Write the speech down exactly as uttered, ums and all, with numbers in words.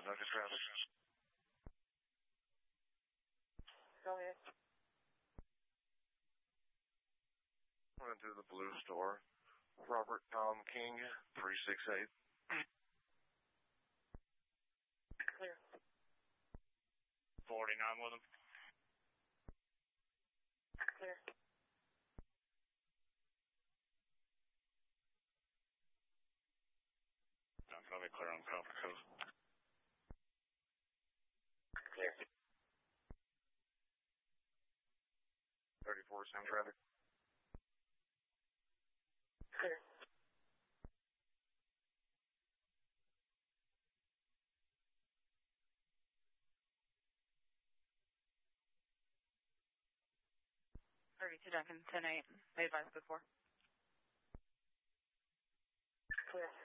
Duncan traffic. Go ahead. Went into the Blue Store. Robert Tom King, three six eight. Clear. forty-nine with him. Clear. That's going to be clear on Copper Cove. Clear. thirty-four, same traffic. Clear. thirty-two Duncan, ten eight. They advised before. Clear.